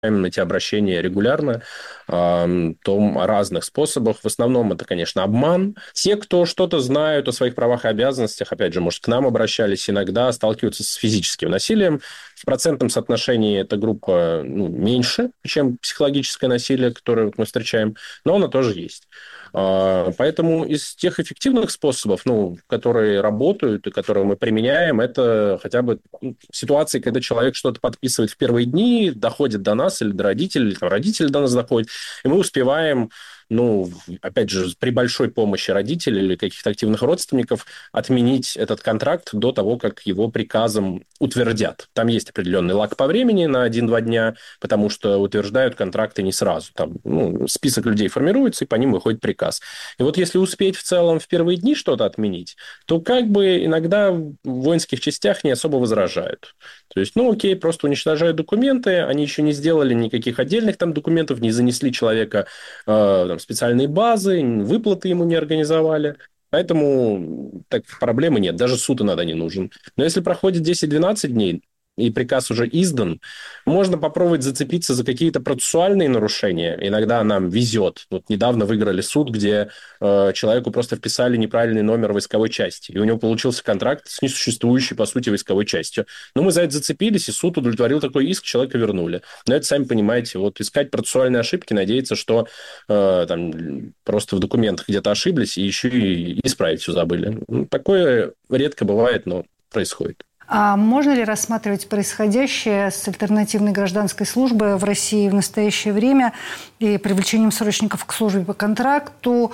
эти обращения регулярно, о разных способах. В основном это, конечно, обман. Те, кто что-то знают о своих правах и обязанностях, опять же, может, к нам обращались, иногда сталкиваются с физическим насилием. В процентном соотношении эта группа меньше, чем психологическое насилие, которое мы встречаем, но оно тоже есть. Поэтому из тех эффективных способов, которые работают и которые мы применяем, это хотя бы ситуации, когда человек что-то подписывает в первые дни, доходит до нас или до родителей, или родители до нас доходят, и мы успеваем, опять же, при большой помощи родителей или каких-то активных родственников отменить этот контракт до того, как его приказом утвердят. Там есть определенный лаг по времени на 1-2 дня, потому что утверждают контракты не сразу. Там список людей формируется, и по ним выходит приказ. И вот если успеть в целом в первые дни что-то отменить, то как бы иногда в воинских частях не особо возражают. То есть, окей, просто уничтожают документы, они еще не сделали никаких отдельных там документов, не занесли человека в специальные базы, выплаты ему не организовали. Поэтому так, проблемы нет, даже суд иногда не нужен. Но если проходит 10-12 дней, и приказ уже издан, можно попробовать зацепиться за какие-то процессуальные нарушения. Иногда нам везет. Вот недавно выиграли суд, где человеку просто вписали неправильный номер войсковой части, и у него получился контракт с несуществующей, по сути, войсковой частью. Но мы за это зацепились, и суд удовлетворил такой иск, человека вернули. Но это, сами понимаете, искать процессуальные ошибки, надеяться, что просто в документах где-то ошиблись, и еще и исправить все забыли. Такое редко бывает, но происходит. А можно ли рассматривать происходящее с альтернативной гражданской службой в России в настоящее время и привлечением срочников к службе по контракту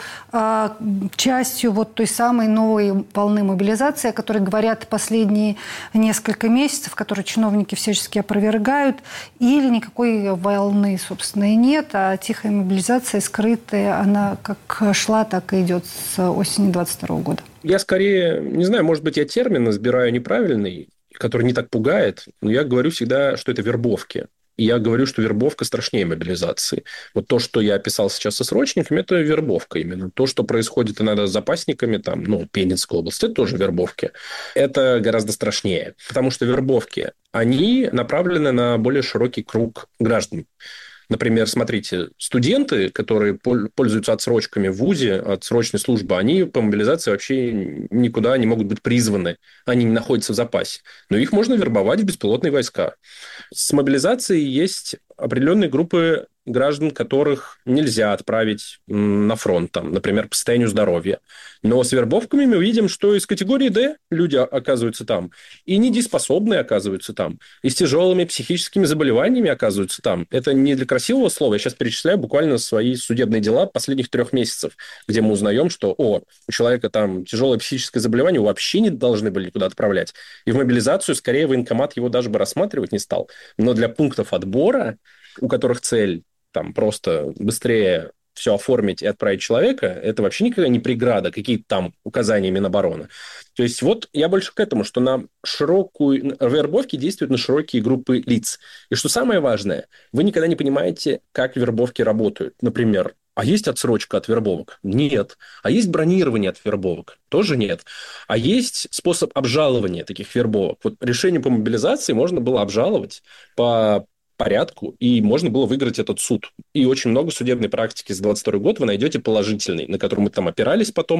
частью той самой новой волны мобилизации, о которой говорят последние несколько месяцев, которые чиновники всячески опровергают, или никакой волны, собственно, и нет, а тихая мобилизация, скрытая, она как шла, так и идет с осени 2022 года? Я скорее, не знаю, может быть, я термин избираю неправильный, который не так пугает, но я говорю всегда, что это вербовки. И я говорю, что вербовка страшнее мобилизации. Вот то, что я описал сейчас со срочниками, это вербовка именно. То, что происходит иногда с запасниками, Пензенской области, это тоже вербовки. Это гораздо страшнее. Потому что вербовки, они направлены на более широкий круг граждан. Например, смотрите, студенты, которые пользуются отсрочками в ВУЗе, отсрочной службы, они по мобилизации вообще никуда не могут быть призваны. Они не находятся в запасе. Но их можно вербовать в беспилотные войска. С мобилизацией есть определенные группы граждан, которых нельзя отправить на фронт, например, по состоянию здоровья. Но с вербовками мы видим, что из категории D люди оказываются там, и недееспособные оказываются там, и с тяжелыми психическими заболеваниями оказываются там. Это не для красивого слова. Я сейчас перечисляю буквально свои судебные дела последних 3 месяцев, где мы узнаем, что у человека там тяжелое психическое заболевание, его вообще не должны были никуда отправлять. И в мобилизацию скорее военкомат его даже бы рассматривать не стал. Но для пунктов отбора, у которых цель просто быстрее все оформить и отправить человека, это вообще никакая не преграда, какие-то там указания Минобороны. То есть я больше к этому, что на широкую вербовки действуют на широкие группы лиц. И что самое важное, вы никогда не понимаете, как вербовки работают. Например, а есть отсрочка от вербовок? Нет. А есть бронирование от вербовок? Тоже нет. А есть способ обжалования таких вербовок. Решение по мобилизации можно было обжаловать по порядку, и можно было выиграть этот суд. И очень много судебной практики за 22 год вы найдете положительной, на которую мы опирались потом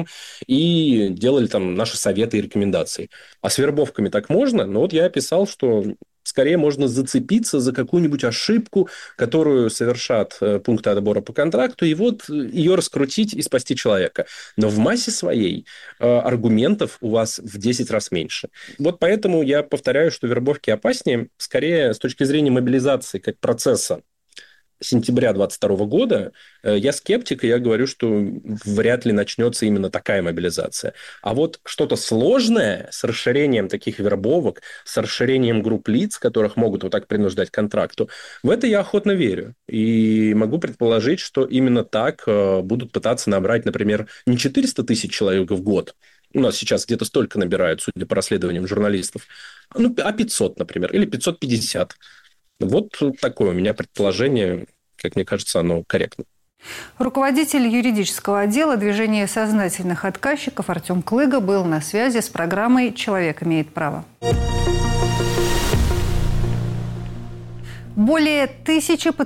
и делали наши советы и рекомендации. А с вербовками так можно? Но я описал, что скорее можно зацепиться за какую-нибудь ошибку, которую совершат пункты отбора по контракту, и ее раскрутить и спасти человека. Но в массе своей аргументов у вас в 10 раз меньше. Поэтому я повторяю, что вербовки опаснее, скорее с точки зрения мобилизации как процесса сентября 2022 года, я скептик, и я говорю, что вряд ли начнется именно такая мобилизация. А что-то сложное с расширением таких вербовок, с расширением групп лиц, которых могут так принуждать к контракту, в это я охотно верю. И могу предположить, что именно так будут пытаться набрать, например, не 400 тысяч человек в год, у нас сейчас где-то столько набирают, судя по расследованиям журналистов, а 500, например, или 550. Такое у меня предположение, как мне кажется, оно корректно. Руководитель юридического отдела движения сознательных отказчиков Артем Клыга был на связи с программой «Человек имеет право». Более 1000